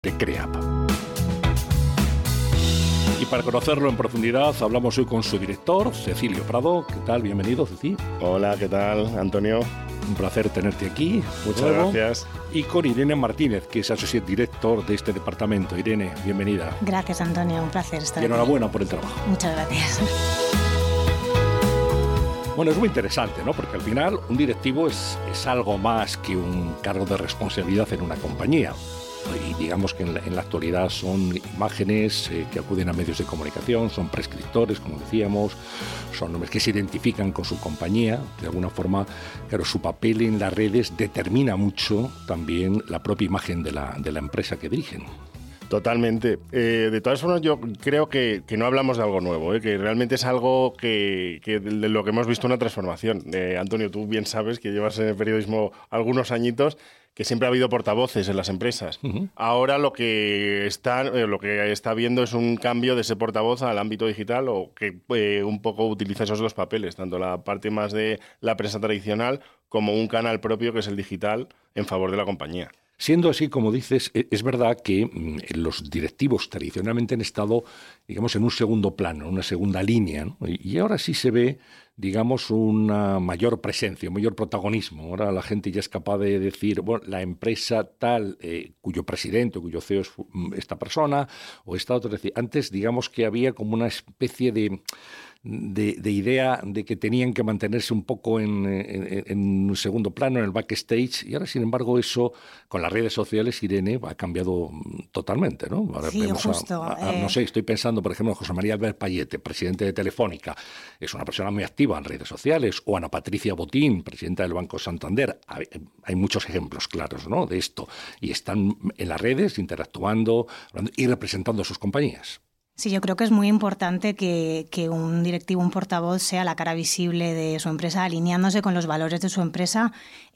de CREAP. Y para conocerlo en profundidad, hablamos hoy con su director, Cecilio Prado. ¿Qué tal? Bienvenido, Ceci. Hola, ¿qué tal, Antonio? Un placer tenerte aquí. Muchas gracias. Y con Irene Martínez, que es Associate Director de este departamento. Irene, bienvenida. Gracias, Antonio. Un placer estar aquí. Y enhorabuena aquí por el trabajo. Muchas gracias. Bueno, es muy interesante, ¿no? Porque al final un directivo es algo más que un cargo de responsabilidad en una compañía. Y digamos que en la actualidad son imágenes que acuden a medios de comunicación, son prescriptores, como decíamos, son nombres que se identifican con su compañía. De alguna forma, claro, su papel en las redes determina mucho también la propia imagen de la empresa que dirigen. Totalmente. De todas formas, yo creo que no hablamos de algo nuevo, que realmente es algo que de lo que hemos visto una transformación. Antonio, tú bien sabes que llevas en el periodismo algunos añitos, que siempre ha habido portavoces en las empresas. Uh-huh. Ahora lo que está viendo es un cambio de ese portavoz al ámbito digital, o que un poco utiliza esos dos papeles, tanto la parte más de la prensa tradicional como un canal propio que es el digital en favor de la compañía. Siendo así, como dices, es verdad que los directivos tradicionalmente han estado, digamos, en un segundo plano, una segunda línea, ¿no? Y ahora sí se ve, digamos, una mayor presencia, un mayor protagonismo. Ahora la gente ya es capaz de decir, bueno, la empresa tal, cuyo presidente, cuyo CEO es esta persona o esta otra. Es decir, antes, digamos que había como una especie de idea de que tenían que mantenerse un poco en un segundo plano, en el backstage, y ahora, sin embargo, eso, con las redes sociales, Irene, ha cambiado totalmente, ¿no? Ahora sí, vemos justo. No sé, estoy pensando, por ejemplo, en José María Albert Payete, presidente de Telefónica, es una persona muy activa en redes sociales, o Ana Patricia Botín, presidenta del Banco Santander. Hay muchos ejemplos claros, ¿no?, de esto, y están en las redes interactuando y representando a sus compañías. Sí, yo creo que es muy importante que un directivo, un portavoz, sea la cara visible de su empresa, alineándose con los valores de su empresa.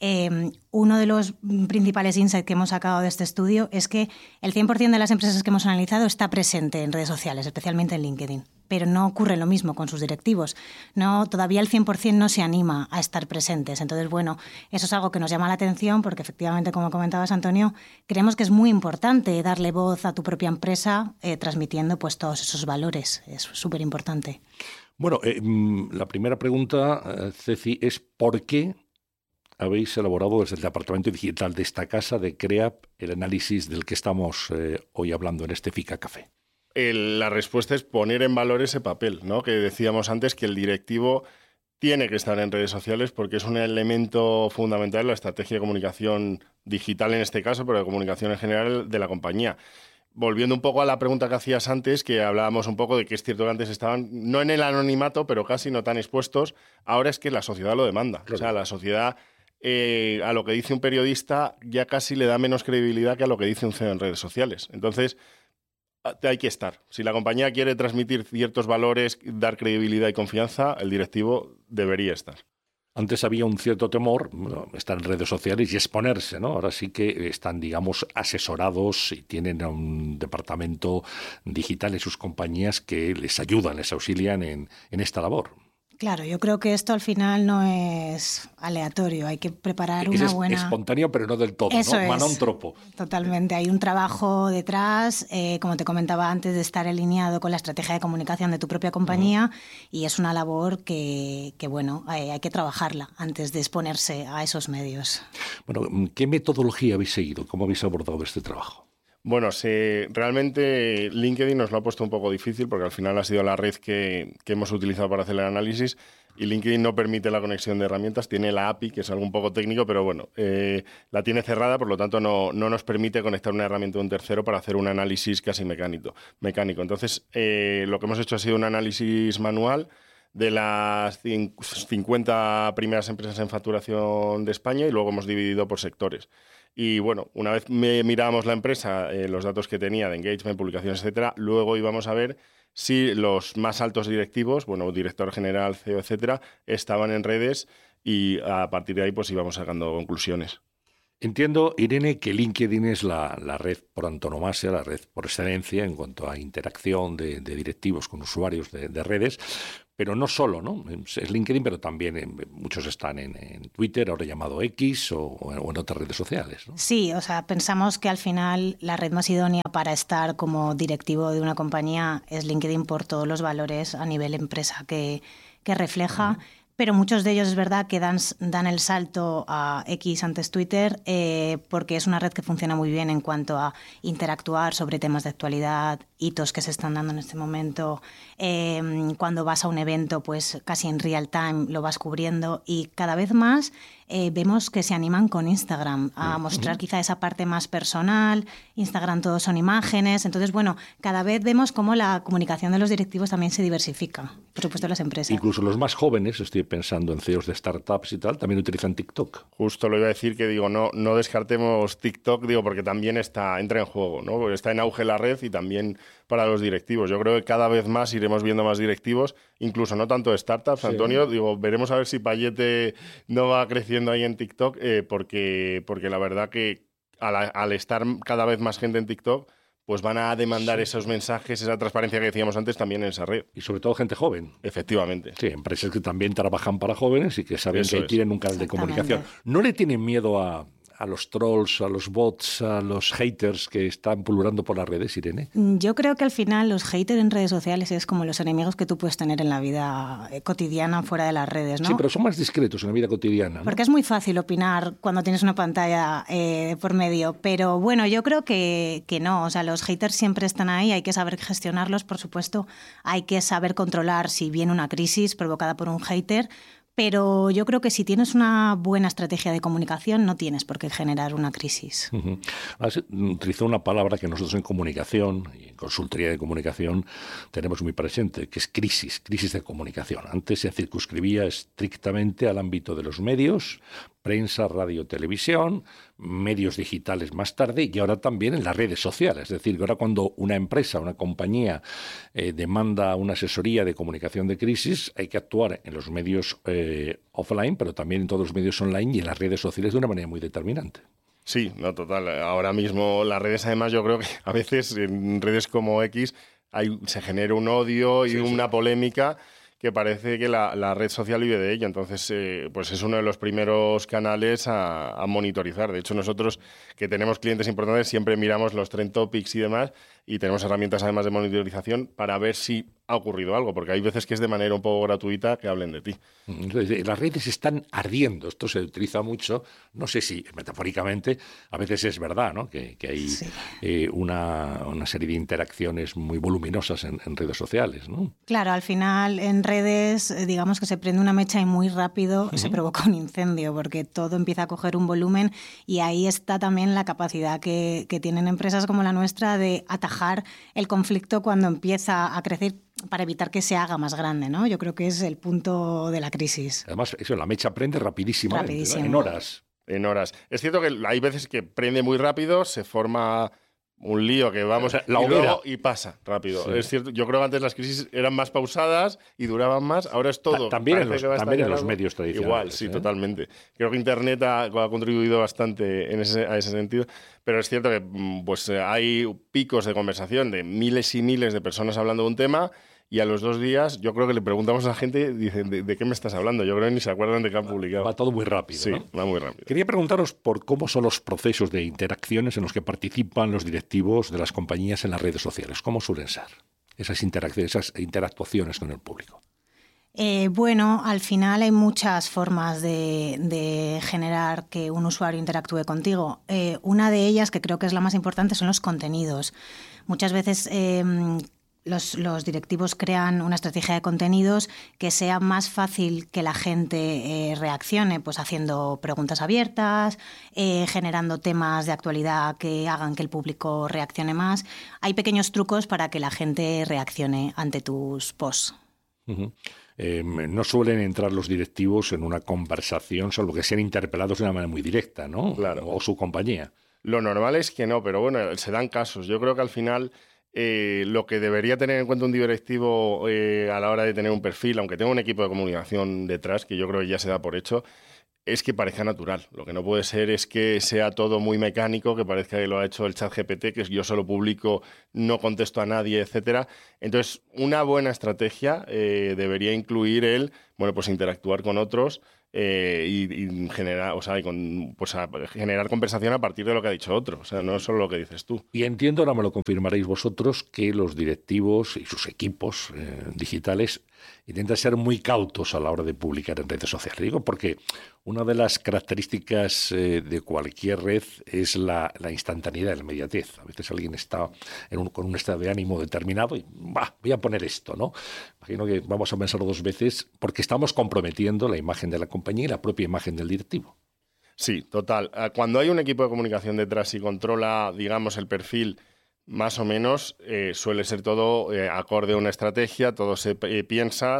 Uno de los principales insights que hemos sacado de este estudio es que el 100% de las empresas que hemos analizado está presente en redes sociales, especialmente en LinkedIn. Pero no ocurre lo mismo con sus directivos. Todavía el 100% no se anima a estar presentes. Entonces, bueno, eso es algo que nos llama la atención porque, efectivamente, como comentabas, Antonio, creemos que es muy importante darle voz a tu propia empresa transmitiendo pues todos esos valores. Es súper importante. Bueno, la primera pregunta, Ceci, es ¿por qué habéis elaborado desde el departamento digital de esta casa de CREAP el análisis del que estamos hoy hablando en este FICA Café? La respuesta es poner en valor ese papel, ¿no? Que decíamos antes, que el directivo tiene que estar en redes sociales porque es un elemento fundamental en la estrategia de comunicación digital en este caso, pero de comunicación en general de la compañía. Volviendo un poco a la pregunta que hacías antes, que hablábamos un poco de que es cierto que antes estaban, no en el anonimato, pero casi no tan expuestos, ahora es que la sociedad lo demanda. Claro. O sea, la sociedad a lo que dice un periodista ya casi le da menos credibilidad que a lo que dice un CEO en redes sociales. Entonces, hay que estar. Si la compañía quiere transmitir ciertos valores, dar credibilidad y confianza, el directivo debería estar. Antes había un cierto temor, estar en redes sociales y exponerse, ¿no? Ahora sí que están, digamos, asesorados y tienen un departamento digital en sus compañías que les ayudan, les auxilian en esta labor. Claro, yo creo que esto al final no es aleatorio, hay que preparar una buena... Es espontáneo, pero no del todo, Eso ¿no? Manon tropo. Totalmente, hay un trabajo detrás, como te comentaba antes, de estar alineado con la estrategia de comunicación de tu propia compañía, y es una labor que bueno, hay que trabajarla antes de exponerse a esos medios. Bueno, ¿qué metodología habéis seguido? ¿Cómo habéis abordado este trabajo? Bueno, realmente LinkedIn nos lo ha puesto un poco difícil porque al final ha sido la red que hemos utilizado para hacer el análisis, y LinkedIn no permite la conexión de herramientas. Tiene la API, que es algo un poco técnico, pero bueno, la tiene cerrada, por lo tanto no nos permite conectar una herramienta de un tercero para hacer un análisis casi mecánico. Entonces, lo que hemos hecho ha sido un análisis manual de las 50 primeras empresas en facturación de España, y luego hemos dividido por sectores. Y bueno, una vez mirábamos la empresa, los datos que tenía de engagement, publicaciones, etcétera, luego íbamos a ver si los más altos directivos, bueno, director general, CEO, etcétera, estaban en redes, y a partir de ahí pues íbamos sacando conclusiones. Entiendo, Irene, que LinkedIn es la red por antonomasia, la red por excelencia en cuanto a interacción de directivos con usuarios de redes, Pero no solo, ¿no? Es LinkedIn, pero también muchos están en Twitter, ahora llamado X, o en otras redes sociales, ¿no? Sí, o sea, pensamos que al final la red más idónea para estar como directivo de una compañía es LinkedIn por todos los valores a nivel empresa que refleja. Pero muchos de ellos es verdad que dan el salto a X antes Twitter porque es una red que funciona muy bien en cuanto a interactuar sobre temas de actualidad, hitos que se están dando en este momento. Cuando vas a un evento, pues casi en real time lo vas cubriendo y cada vez más vemos que se animan con Instagram a mostrar quizá esa parte más personal. Instagram todo son imágenes. Entonces, bueno, cada vez vemos cómo la comunicación de los directivos también se diversifica, por supuesto, las empresas. Incluso los más jóvenes, estoy pensando en CEOs de startups y tal, también utilizan TikTok. Justo lo iba a decir, que digo, no descartemos TikTok, digo, porque también entra en juego, ¿no? Porque está en auge la red y también para los directivos. Yo creo que cada vez más iremos viendo más directivos, incluso no tanto de startups, sí. Antonio, digo, veremos a ver si Payete no va creciendo ahí en TikTok, porque la verdad que al estar cada vez más gente en TikTok, pues van a demandar esos mensajes, esa transparencia que decíamos antes también en esa red. Y sobre todo gente joven. Efectivamente. Sí, empresas que también trabajan para jóvenes y que saben que tienen un canal de comunicación. ¿No le tienen miedo a los trolls, a los bots, a los haters que están pululando por las redes, Irene? Yo creo que al final los haters en redes sociales es como los enemigos que tú puedes tener en la vida cotidiana fuera de las redes, ¿no? Sí, pero son más discretos en la vida cotidiana, ¿no? Porque es muy fácil opinar cuando tienes una pantalla por medio, pero bueno, yo creo que no, o sea, los haters siempre están ahí, hay que saber gestionarlos, por supuesto, hay que saber controlar si viene una crisis provocada por un hater. Pero yo creo que si tienes una buena estrategia de comunicación, no tienes por qué generar una crisis. Utilizó una palabra que nosotros en comunicación y en consultoría de comunicación tenemos muy presente, que es crisis de comunicación. Antes se circunscribía estrictamente al ámbito de los medios, prensa, radio, televisión, medios digitales más tarde y ahora también en las redes sociales. Es decir, que ahora cuando una empresa, una compañía demanda una asesoría de comunicación de crisis, hay que actuar en los medios offline, pero también en todos los medios online y en las redes sociales de una manera muy determinante. Sí, no, total. Ahora mismo las redes, además, yo creo que a veces en redes como X se genera un odio y una polémica que parece que la red social vive de ello. Entonces, pues es uno de los primeros canales a monitorizar. De hecho, nosotros, que tenemos clientes importantes, siempre miramos los trend topics y demás, y tenemos herramientas además de monitorización para ver si ha ocurrido algo, porque hay veces que es de manera un poco gratuita que hablen de ti. Entonces, las redes están ardiendo. Esto se utiliza mucho, no sé si metafóricamente, a veces es verdad, ¿no? Que hay una serie de interacciones muy voluminosas en redes sociales, ¿no? Claro, al final en redes, digamos que se prende una mecha y muy rápido se provoca un incendio, porque todo empieza a coger un volumen y ahí está también la capacidad que tienen empresas como la nuestra de atajar el conflicto cuando empieza a crecer, para evitar que se haga más grande, ¿no? Yo creo que es el punto de la crisis. Además, eso, la mecha prende rapidísimamente, ¿no? En horas. En horas. Es cierto que hay veces que prende muy rápido, se forma un lío que vamos y pasa rápido. Sí. Es cierto, yo creo que antes las crisis eran más pausadas y duraban más, ahora es todo. También en los medios tradicionales. Igual, sí, totalmente. Creo que Internet ha contribuido bastante a ese sentido, pero es cierto que pues hay picos de conversación de miles y miles de personas hablando de un tema. Y a los 2 días, yo creo que le preguntamos a la gente, dicen, ¿de qué me estás hablando? Yo creo que ni se acuerdan de qué han publicado. Va todo muy rápido, sí, ¿no? Va muy rápido. Quería preguntaros por cómo son los procesos de interacciones en los que participan los directivos de las compañías en las redes sociales. ¿Cómo suelen ser esas interacciones, esas interactuaciones con el público? Bueno, al final hay muchas formas de generar que un usuario interactúe contigo. Una de ellas, que creo que es la más importante, son los contenidos. Muchas veces los directivos crean una estrategia de contenidos que sea más fácil que la gente reaccione, pues haciendo preguntas abiertas, generando temas de actualidad que hagan que el público reaccione más. Hay pequeños trucos para que la gente reaccione ante tus posts. Uh-huh. No suelen entrar los directivos en una conversación, salvo que sean interpelados de una manera muy directa, ¿no? Claro. O su compañía. Lo normal es que no, pero bueno, se dan casos. Yo creo que al final lo que debería tener en cuenta un directivo a la hora de tener un perfil, aunque tenga un equipo de comunicación detrás, que yo creo que ya se da por hecho, es que parezca natural. Lo que no puede ser es que sea todo muy mecánico, que parezca que lo ha hecho el ChatGPT, que yo solo publico, no contesto a nadie, etcétera. Entonces, una buena estrategia debería incluir pues interactuar con otros y generar, generar conversación a partir de lo que ha dicho otro. O sea, no es solo lo que dices tú. Y entiendo, ahora me lo confirmaréis vosotros, que los directivos y sus equipos digitales intentan ser muy cautos a la hora de publicar en redes sociales. Digo porque una de las características de cualquier red es la instantaneidad, la inmediatez. A veces alguien está con un estado de ánimo determinado y voy a poner esto, ¿no? Imagino que vamos a pensarlo 2 veces porque estamos comprometiendo la imagen de la compañía y la propia imagen del directivo. Sí, total. Cuando hay un equipo de comunicación detrás y controla, digamos, el perfil más o menos, suele ser todo acorde a una estrategia, todo se piensa,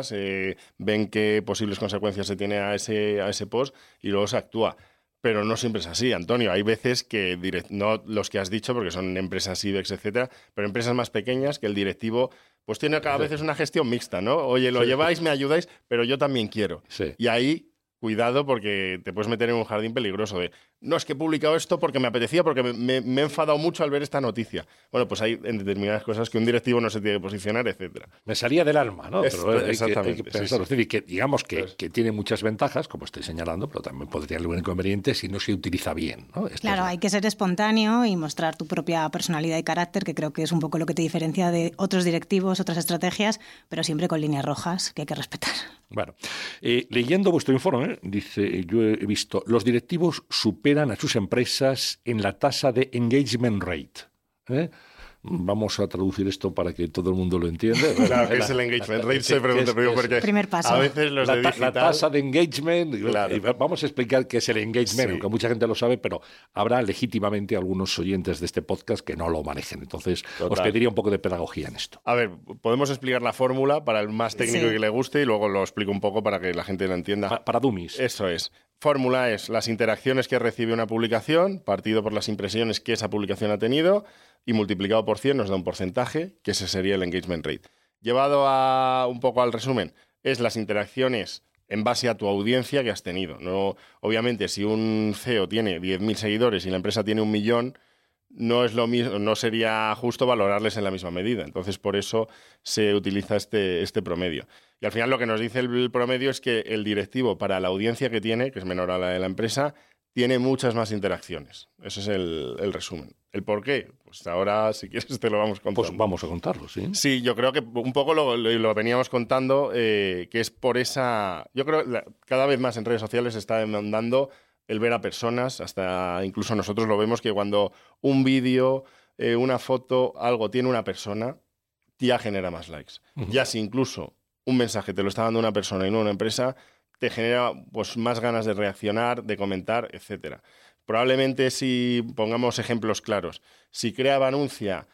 ven qué posibles consecuencias se tiene a ese post y luego se actúa. Pero no siempre es así, Antonio. Hay veces que, no los que has dicho, porque son empresas IBEX, etcétera, pero empresas más pequeñas que el directivo pues tiene cada vez una gestión mixta, ¿no? Oye, lo lleváis, me ayudáis, pero yo también quiero. Sí. Y ahí, cuidado, porque te puedes meter en un jardín peligroso de no, es que he publicado esto porque me apetecía, porque me he enfadado mucho al ver esta noticia. Bueno, pues hay en determinadas cosas que un directivo no se tiene que posicionar, etcétera. Me salía del alma, ¿no? Pero exactamente. Hay que pensarlo. Sí. Es decir, que digamos que tiene muchas ventajas, como estoy señalando, pero también podría haber un inconveniente si no se utiliza bien, ¿no? Claro, hay que ser espontáneo y mostrar tu propia personalidad y carácter, que creo que es un poco lo que te diferencia de otros directivos, otras estrategias, pero siempre con líneas rojas que hay que respetar. Bueno, leyendo vuestro informe, dice, yo he visto, los directivos superan a sus empresas en la tasa de engagement rate. Vamos a traducir esto para que todo el mundo lo entienda. Claro, ¿qué es el engagement rate? Se pregunta porque primer paso. A veces los de digital... La tasa de engagement, claro. Vamos a explicar qué es el engagement, sí. Aunque mucha gente lo sabe, pero habrá legítimamente algunos oyentes de este podcast que no lo manejen. Entonces, os pediría un poco de pedagogía en esto. A ver, podemos explicar la fórmula para el más técnico que le guste y luego lo explico un poco para que la gente lo entienda. Para dummies. Eso es. Fórmula es las interacciones que recibe una publicación, partido por las impresiones que esa publicación ha tenido y multiplicado por 100 nos da un porcentaje, que ese sería el engagement rate. Llevado un poco al resumen, es las interacciones en base a tu audiencia que has tenido. No, obviamente, si un CEO tiene 10.000 seguidores y la empresa tiene 1 millón, no es lo mismo, no sería justo valorarles en la misma medida. Entonces, por eso se utiliza este promedio. Y al final lo que nos dice el promedio es que el directivo, para la audiencia que tiene, que es menor a la de la empresa, tiene muchas más interacciones. Ese es el resumen. ¿El por qué? Pues ahora, si quieres, te lo vamos contando. Pues vamos a contarlo, ¿sí? Sí, yo creo que un poco lo veníamos contando, que es por esa... Yo creo que cada vez más en redes sociales se está demandando el ver a personas, hasta incluso nosotros lo vemos que cuando un vídeo, una foto, algo tiene una persona, ya genera más likes. Uh-huh. Ya si incluso un mensaje te lo está dando una persona y no una empresa, te genera pues más ganas de reaccionar, de comentar, etcétera. Probablemente si pongamos ejemplos claros, si Creab anuncia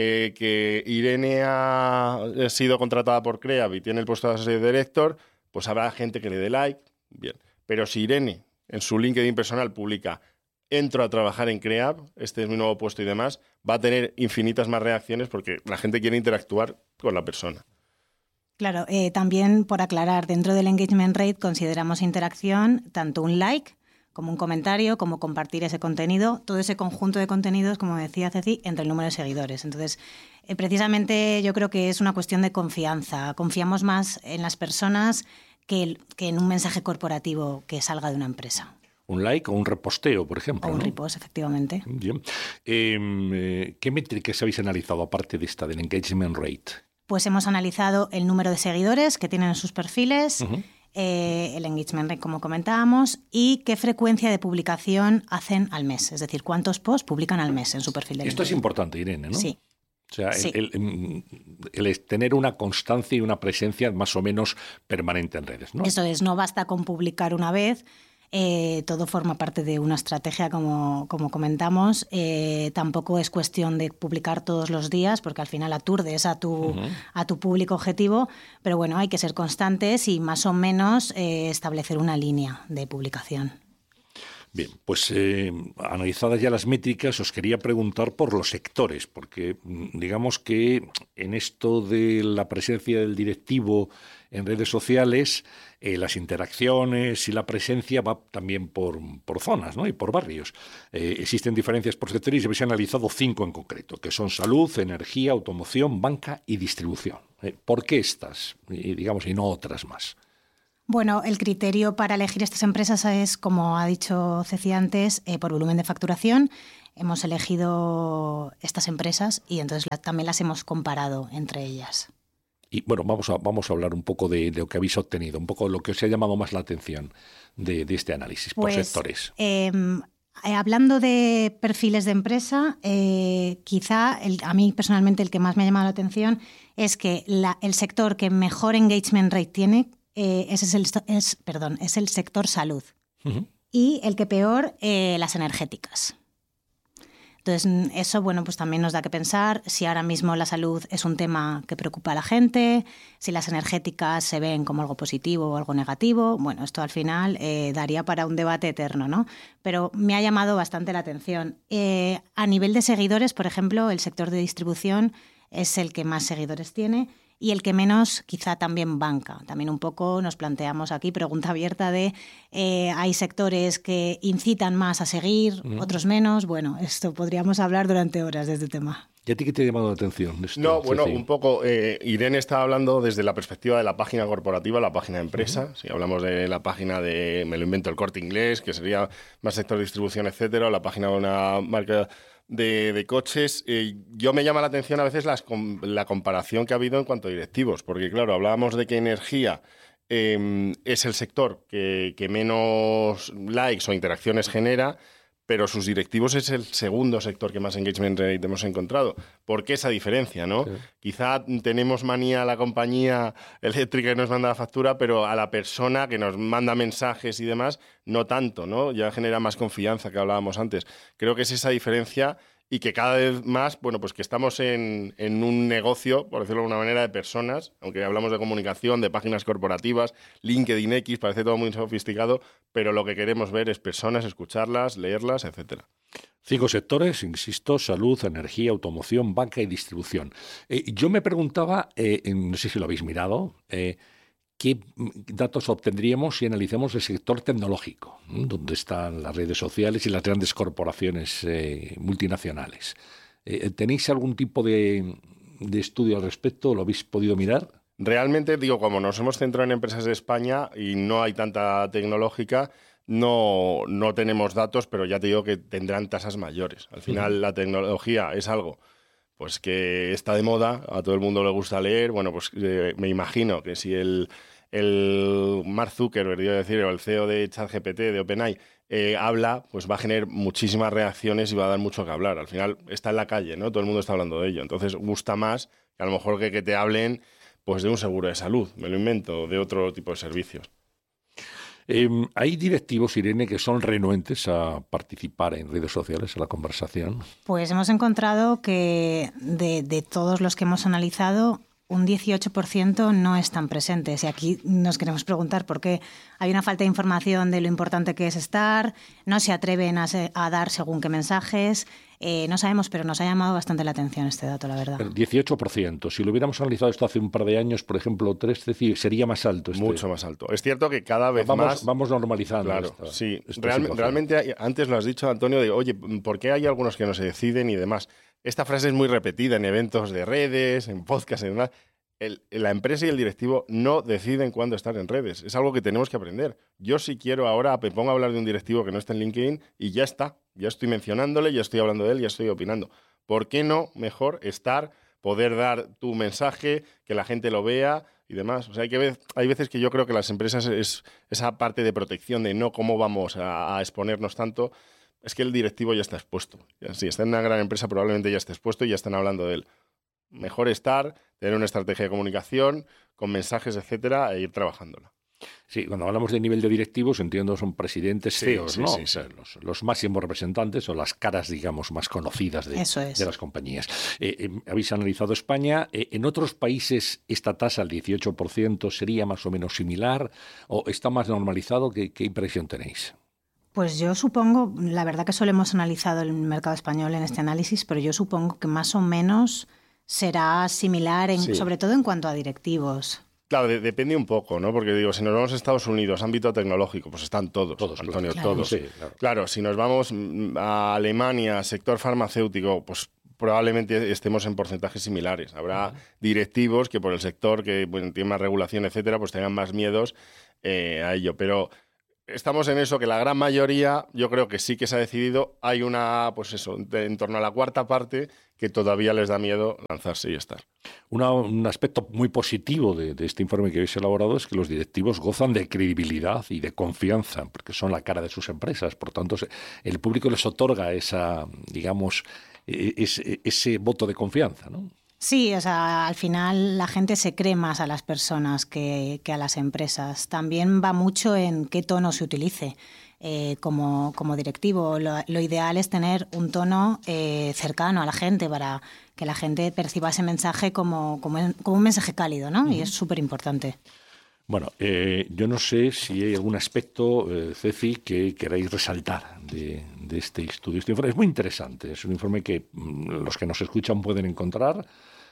que Irene ha sido contratada por Creab y tiene el puesto de associate director, pues habrá gente que le dé like, bien. Pero si Irene en su LinkedIn personal publica entro a trabajar en Creab, este es mi nuevo puesto y demás, va a tener infinitas más reacciones porque la gente quiere interactuar con la persona. Claro, también por aclarar, dentro del engagement rate consideramos interacción tanto un like como un comentario, como compartir ese contenido, todo ese conjunto de contenidos, como decía Ceci, entre el número de seguidores. Entonces, precisamente yo creo que es una cuestión de confianza. Confiamos más en las personas que en un mensaje corporativo que salga de una empresa. Un like o un reposteo, por ejemplo. O un ¿no? repost, efectivamente. Bien. ¿Qué métricas habéis analizado aparte de esta, del engagement rate? Pues hemos analizado el número de seguidores que tienen en sus perfiles, uh-huh. El engagement rate, como comentábamos, y qué frecuencia de publicación hacen al mes. Es decir, cuántos posts publican al mes en su perfil de LinkedIn. Esto es importante, Irene, ¿no? Sí. O sea, sí. el tener una constancia y una presencia más o menos permanente en redes, ¿no? Eso es, no basta con publicar una vez. Todo forma parte de una estrategia, como comentamos. Tampoco es cuestión de publicar todos los días, porque al final aturdes a tu público objetivo. Pero bueno, hay que ser constantes y más o menos establecer una línea de publicación. Bien, pues analizadas ya las métricas, os quería preguntar por los sectores, porque digamos que en esto de la presencia del directivo en redes sociales, las interacciones y la presencia va también por zonas, ¿no? Y por barrios. Existen diferencias por sectores y habéis analizado 5 en concreto, que son salud, energía, automoción, banca y distribución. ¿Por qué estas, digamos, y no otras más? Bueno, el criterio para elegir estas empresas es, como ha dicho Ceci antes, por volumen de facturación. Hemos elegido estas empresas y entonces también las hemos comparado entre ellas. Y bueno, vamos a hablar un poco de lo que habéis obtenido, un poco lo que os ha llamado más la atención de este análisis por sectores. Hablando de perfiles de empresa, quizá a mí personalmente el que más me ha llamado la atención es que el sector que mejor engagement rate tiene es el sector salud. Uh-huh. Y el que peor, las energéticas. Entonces, eso, bueno, pues también nos da que pensar si ahora mismo la salud es un tema que preocupa a la gente, si las energéticas se ven como algo positivo o algo negativo. Bueno, esto al final daría para un debate eterno, ¿no? Pero me ha llamado bastante la atención. A nivel de seguidores, por ejemplo, el sector de distribución es el que más seguidores tiene y el que menos quizá también banca. También un poco nos planteamos aquí, pregunta abierta de hay sectores que incitan más a seguir, otros menos. Bueno, esto podríamos hablar durante horas de este tema. ¿Y a ti qué te ha llamado la atención? No, bueno, un poco. Irene estaba hablando desde la perspectiva de la página corporativa, la página de empresa. Uh-huh. Si hablamos de la página de, me lo invento, el Corte Inglés, que sería más sector de distribución, etcétera, o la página de una marca de coches, yo me llama la atención a veces la comparación que ha habido en cuanto a directivos, porque claro, hablábamos de que energía es el sector que menos likes o interacciones genera, pero sus directivos es el segundo sector que más engagement rate hemos encontrado. ¿Por qué esa diferencia, no? Sí. Quizá tenemos manía a la compañía eléctrica que nos manda la factura, pero a la persona que nos manda mensajes y demás, no tanto, ¿no? Ya genera más confianza, que hablábamos antes. Creo que es esa diferencia y que cada vez más, bueno, pues que estamos en un negocio, por decirlo de alguna manera, de personas, aunque hablamos de comunicación, de páginas corporativas, LinkedIn X, parece todo muy sofisticado, pero lo que queremos ver es personas, escucharlas, leerlas, etcétera. 5 sectores, insisto: salud, energía, automoción, banca y distribución. Yo me preguntaba, no sé si lo habéis mirado, ¿qué datos obtendríamos si analizamos el sector tecnológico, donde están las redes sociales y las grandes corporaciones multinacionales? ¿Tenéis algún tipo de estudio al respecto? ¿Lo habéis podido mirar? Realmente, digo, como nos hemos centrado en empresas de España y no hay tanta tecnológica, no tenemos datos, pero ya te digo que tendrán tasas mayores. Al final, la tecnología es algo pues que está de moda, a todo el mundo le gusta leer. Bueno, pues me imagino que si el Mark Zuckerberg, iba a decir, o el CEO de ChatGPT, de OpenAI, habla, pues va a generar muchísimas reacciones y va a dar mucho que hablar. Al final está en la calle, ¿no? Todo el mundo está hablando de ello. Entonces gusta más que a lo mejor que te hablen pues de un seguro de salud, me lo invento, de otro tipo de servicios. ¿Hay directivos, Irene, que son renuentes a participar en redes sociales, a la conversación? Pues hemos encontrado que de todos los que hemos analizado, un 18% no están presentes. Y aquí nos queremos preguntar por qué hay una falta de información de lo importante que es estar, no se atreven a dar según qué mensajes. No sabemos, pero nos ha llamado bastante la atención este dato, la verdad. El 18%. Si lo hubiéramos analizado esto hace un par de años, por ejemplo, 3, sería más alto. Mucho más alto. Es cierto que cada vez más... Vamos normalizando. Claro, sí. Realmente, antes lo has dicho, Antonio, de, oye, ¿por qué hay algunos que no se deciden y demás? Esta frase es muy repetida en eventos de redes, en podcasts y demás. La empresa y el directivo no deciden cuándo estar en redes. Es algo que tenemos que aprender. Yo si quiero ahora me pongo a hablar de un directivo que no está en LinkedIn y ya está. Ya estoy mencionándole, ya estoy hablando de él, ya estoy opinando. ¿Por qué no mejor estar, poder dar tu mensaje, que la gente lo vea y demás? O sea, hay veces que yo creo que las empresas es esa parte de protección de no cómo vamos a exponernos tanto. Es que el directivo ya está expuesto. Si está en una gran empresa probablemente ya esté expuesto y ya están hablando de él. Mejor estar, tener una estrategia de comunicación con mensajes, etcétera, e ir trabajándola. Sí, cuando hablamos de nivel de directivos, entiendo, son presidentes, CEOs, ¿no? Sí. O sea, los máximos representantes o las caras, digamos, más conocidas de las compañías. Habéis analizado España. ¿En otros países esta tasa, el 18%, sería más o menos similar o está más normalizado? ¿Qué impresión tenéis? Pues yo supongo, la verdad que solo hemos analizado el mercado español en este análisis, pero yo supongo que más o menos será similar, sobre todo en cuanto a directivos. Claro, depende un poco, ¿no? Porque digo, si nos vamos a Estados Unidos, ámbito tecnológico, pues están todos Antonio, claro. Todos. Sí, claro. Claro, si nos vamos a Alemania, sector farmacéutico, pues probablemente estemos en porcentajes similares. Habrá directivos que por el sector que tiene más regulación, etcétera, pues tengan más miedos a ello. Pero estamos en eso, que la gran mayoría, yo creo que sí que se ha decidido. Hay pues eso, en torno a la cuarta parte que todavía les da miedo lanzarse y estar. Un aspecto muy positivo de este informe que habéis elaborado es que los directivos gozan de credibilidad y de confianza, porque son la cara de sus empresas. Por tanto, el público les otorga esa, digamos, ese voto de confianza, ¿no? Sí, o sea, al final la gente se cree más a las personas que a las empresas. También va mucho en qué tono se utilice. Como directivo, lo ideal es tener un tono cercano a la gente para que la gente perciba ese mensaje como un mensaje cálido, ¿no? Y es súper importante. Bueno, yo no sé si hay algún aspecto, Ceci, que queráis resaltar de este estudio. Este informe es muy interesante, es un informe que los que nos escuchan pueden encontrar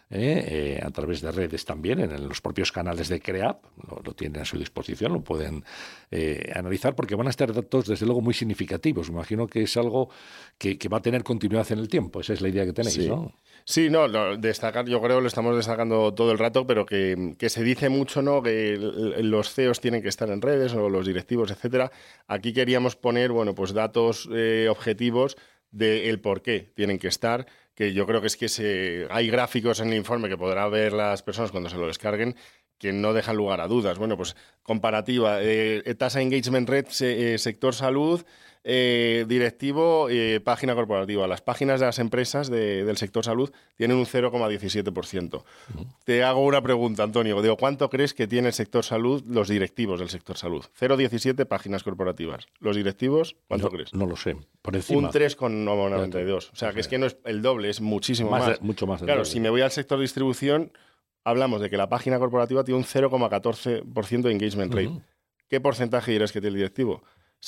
a través de redes también, en los propios canales de CREAP, lo tienen a su disposición, lo pueden analizar, porque van a estar datos desde luego muy significativos. Me imagino que es algo que va a tener continuidad en el tiempo, esa es la idea que tenéis, sí. ¿no? Sí, destacar, yo creo que lo estamos destacando todo el rato, pero que se dice mucho, ¿no?, que los CEOs tienen que estar en redes, o los directivos, etcétera. Aquí queríamos poner, pues datos objetivos del por qué tienen que estar, que yo creo que es que hay gráficos en el informe que podrán ver las personas cuando se lo descarguen, que no dejan lugar a dudas. Bueno, pues comparativa, tasa engagement red, sector salud, directivo, página corporativa. Las páginas de las empresas del sector salud tienen un 0,17%. Te hago una pregunta, Antonio. Digo, ¿cuánto crees que tiene el sector salud, los directivos del sector salud? 0,17 páginas corporativas. ¿Los directivos, cuánto crees? No lo sé. Por encima. Un 3,92. O sea, que es que no es el doble, es muchísimo más. Mucho más. Claro, si me voy al sector distribución, hablamos de que la página corporativa tiene un 0,14% de engagement rate. ¿Qué porcentaje dirás que tiene el directivo?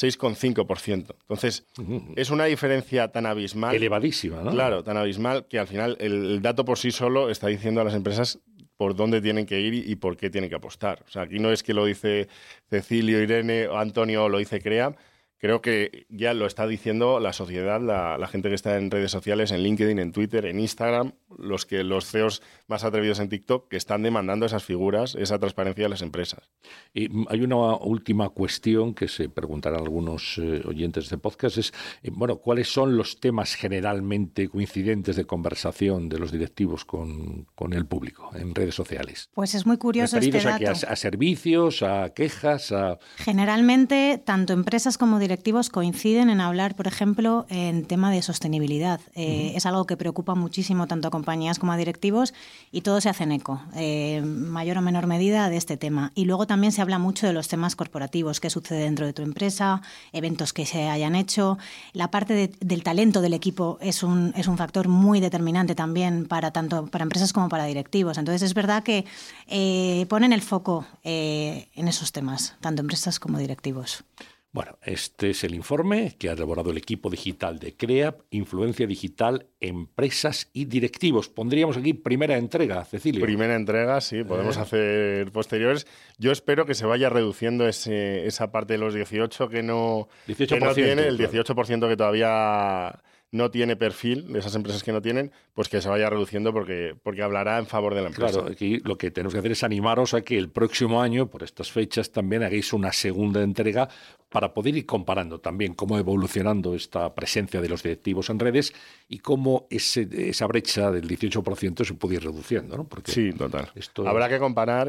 6,5%. Entonces, es una diferencia tan abismal. Elevadísima, ¿no? Claro, tan abismal que al final el dato por sí solo está diciendo a las empresas por dónde tienen que ir y por qué tienen que apostar. O sea, aquí no es que lo dice Cecilio, Irene o Antonio o lo dice CREA. Creo que ya lo está diciendo la sociedad, la gente que está en redes sociales, en LinkedIn, en Twitter, en Instagram, los CEOs más atrevidos en TikTok, que están demandando esas figuras, esa transparencia de las empresas. Y hay una última cuestión que se preguntarán algunos oyentes de podcast, es, ¿cuáles son los temas generalmente coincidentes de conversación de los directivos con el público en redes sociales? Pues es muy curioso este dato. ¿A servicios, a quejas? Generalmente, tanto empresas como directivos coinciden en hablar, por ejemplo, en tema de sostenibilidad. Es algo que preocupa muchísimo tanto a compañías como a directivos y todos se hacen eco, mayor o menor medida, de este tema. Y luego también se habla mucho de los temas corporativos, qué sucede dentro de tu empresa, eventos que se hayan hecho. La parte del talento del equipo es un factor muy determinante también tanto para empresas como para directivos. Entonces es verdad que ponen el foco en esos temas, tanto empresas como directivos. Bueno, este es el informe que ha elaborado el equipo digital de CREAP, Influencia Digital, Empresas y Directivos. Pondríamos aquí primera entrega, Cecilio. Primera entrega, sí, podemos hacer posteriores. Yo espero que se vaya reduciendo esa parte de los 18 que no tiene, el 18% que todavía no tiene perfil, de esas empresas que no tienen, pues que se vaya reduciendo porque hablará en favor de la empresa. Claro, aquí lo que tenemos que hacer es animaros a que el próximo año, por estas fechas, también hagáis una segunda entrega para poder ir comparando también cómo evolucionando esta presencia de los directivos en redes y cómo esa brecha del 18% se puede ir reduciendo, ¿no? Porque sí, total. Habrá que comparar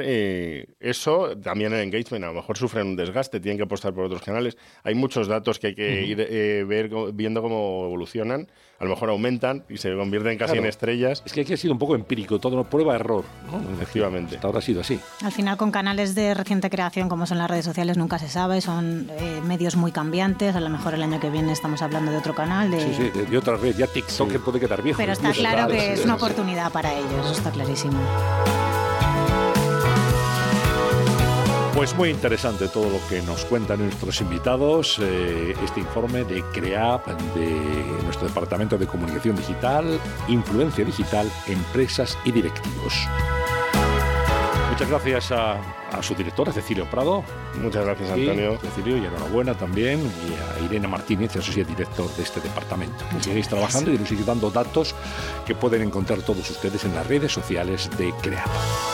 eso, también el engagement. A lo mejor sufren un desgaste, tienen que apostar por otros canales. Hay muchos datos que hay que ir viendo cómo evolucionan. A lo mejor aumentan y se convierten casi en estrellas. Es que aquí ha sido un poco empírico, todo prueba-error, ¿no? Efectivamente. Hasta ahora ha sido así. Al final, con canales de reciente creación como son las redes sociales, nunca se sabe, son medios muy cambiantes. A lo mejor el año que viene estamos hablando de otro canal. Sí, de otra red. Ya TikTok puede quedar viejo. Pero está claro que es una oportunidad para ellos, eso está clarísimo. Pues muy interesante todo lo que nos cuentan nuestros invitados, este informe de CREAP, de nuestro Departamento de Comunicación Digital, Influencia Digital, Empresas y Directivos. Muchas gracias a su directora, Cecilio Prado. Muchas gracias, Antonio. Cecilio, y enhorabuena también, y a Irene Martínez, Associate Director de este departamento. Que sigáis trabajando y nos sigáis dando datos que pueden encontrar todos ustedes en las redes sociales de CREAP.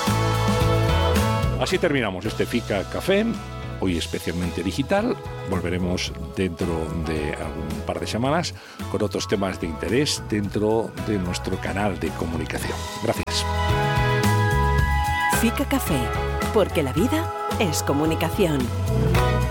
Así terminamos este FICA Café, hoy especialmente digital. Volveremos dentro de un par de semanas con otros temas de interés dentro de nuestro canal de comunicación. Gracias. FICA Café, porque la vida es comunicación.